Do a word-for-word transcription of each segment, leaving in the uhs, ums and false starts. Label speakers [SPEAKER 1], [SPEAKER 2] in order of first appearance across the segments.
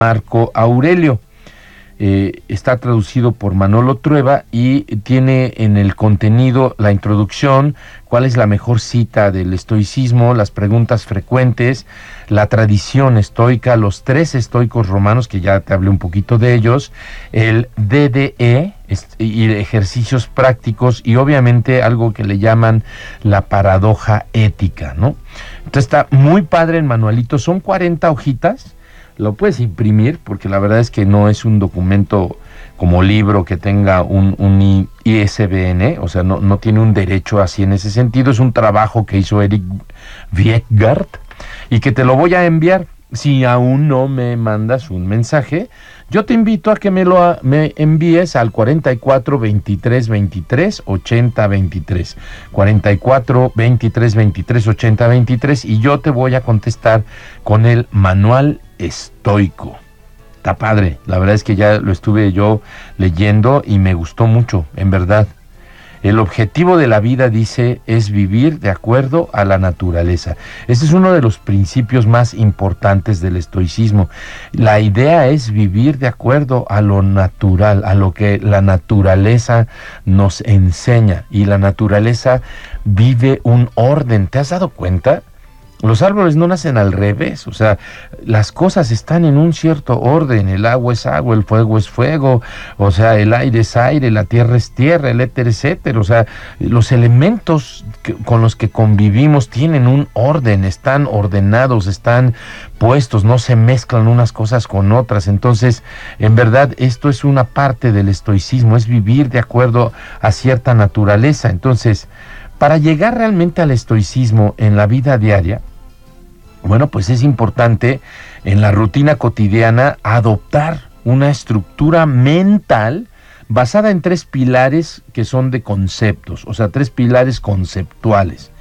[SPEAKER 1] Marco Aurelio. Eh, está traducido por Manolo Trueba y tiene en el contenido la introducción, cuál es la mejor cita del estoicismo, las preguntas frecuentes, la tradición estoica, los tres estoicos romanos, que ya te hablé un poquito de ellos, el D D E y ejercicios prácticos y obviamente algo que le llaman la paradoja ética, ¿no? Entonces está muy padre el manualito, son cuarenta hojitas. Lo puedes imprimir porque la verdad es que no es un documento como libro que tenga un, un I S B N, o sea, no, no tiene un derecho así en ese sentido. Es un trabajo que hizo Eric Wiegard y que te lo voy a enviar. Si aún no me mandas un mensaje, yo te invito a que me lo me envíes al cuarenta y cuatro, veintitrés, veintitrés, ochenta, veintitrés. cuarenta y cuatro, veintitrés, veintitrés, ochenta, veintitrés y yo te voy a contestar con el manual estoico. Está padre, la verdad es que ya lo estuve yo leyendo y me gustó mucho, en verdad. El objetivo de la vida, dice, es vivir de acuerdo a la naturaleza. Este es uno de los principios más importantes del estoicismo. La idea es vivir de acuerdo a lo natural, a lo que la naturaleza nos enseña. Y la naturaleza vive un orden. ¿Te has dado cuenta? Los árboles no nacen al revés, o sea, las cosas están en un cierto orden, el agua es agua, el fuego es fuego, o sea, el aire es aire, la tierra es tierra, el éter es éter, o sea, los elementos que, con los que convivimos tienen un orden, están ordenados, están puestos, no se mezclan unas cosas con otras. Entonces, en verdad, esto es una parte del estoicismo, es vivir de acuerdo a cierta naturaleza. Entonces, para llegar realmente al estoicismo en la vida diaria, bueno, pues es importante en la rutina cotidiana adoptar una estructura mental basada en tres pilares que son de conceptos, o sea, tres pilares conceptuales.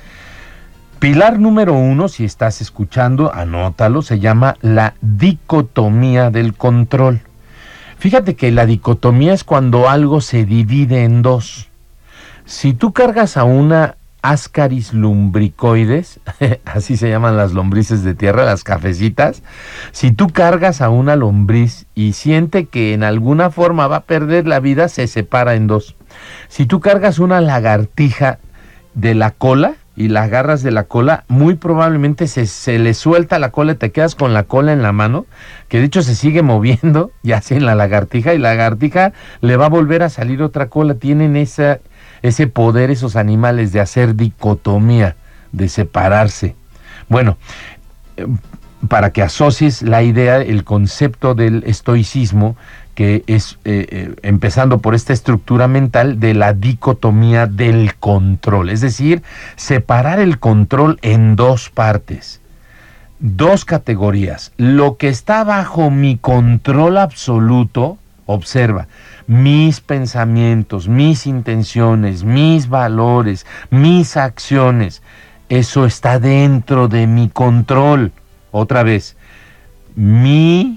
[SPEAKER 1] Pilar número uno, si estás escuchando, anótalo, se llama la dicotomía del control. Fíjate que la dicotomía es cuando algo se divide en dos. Si tú cargas a una Ascaris lumbricoides, así se llaman las lombrices de tierra, las cafecitas, si tú cargas a una lombriz y siente que en alguna forma va a perder la vida, se separa en dos. Si tú cargas una lagartija de la cola y la agarras de la cola, muy probablemente se, se le suelta la cola y te quedas con la cola en la mano, que de hecho se sigue moviendo, ya sea en la lagartija, y la lagartija le va a volver a salir otra cola. Tienen esa... ese poder, esos animales, de hacer dicotomía, de separarse. Bueno, eh, para que asocies la idea, el concepto del estoicismo, que es, eh, eh, empezando por esta estructura mental de la dicotomía del control, es decir, separar el control en dos partes, dos categorías. Lo que está bajo mi control absoluto, observa, mis pensamientos, mis intenciones, mis valores, mis acciones, eso está dentro de mi control. Otra vez, mi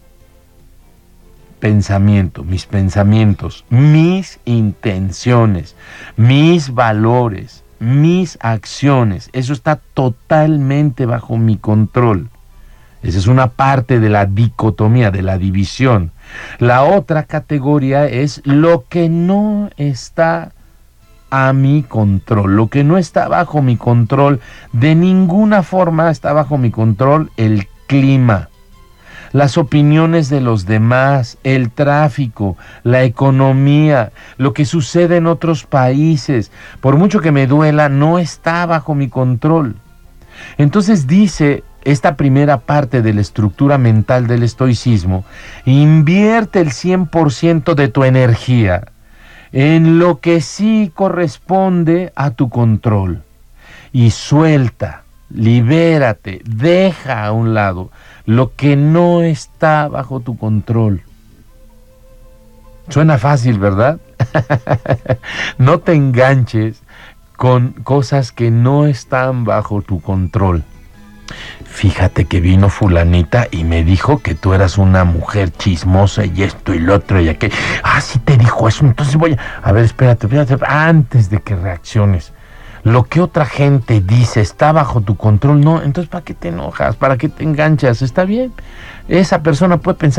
[SPEAKER 1] pensamiento, mis pensamientos, mis intenciones, mis valores, mis acciones, eso está totalmente bajo mi control. Esa es una parte de la dicotomía, de la división. La otra categoría es lo que no está a mi control, lo que no está bajo mi control. De ninguna forma está bajo mi control el clima, las opiniones de los demás, el tráfico, la economía, lo que sucede en otros países. Por mucho que me duela, no está bajo mi control. Entonces dice esta primera parte de la estructura mental del estoicismo: invierte el cien por ciento de tu energía en lo que sí corresponde a tu control y suelta, libérate, deja a un lado lo que no está bajo tu control. Suena fácil, ¿verdad? No te enganches con cosas que no están bajo tu control. Fíjate que vino fulanita y me dijo que tú eras una mujer chismosa y esto y lo otro y aquello. Ah, sí te dijo eso, entonces voy a... A ver, espérate, espérate, antes de que reacciones. lo que otra gente dice está bajo tu control, no, entonces ¿para qué te enojas? ¿Para qué te enganchas? Está bien, esa persona puede pensar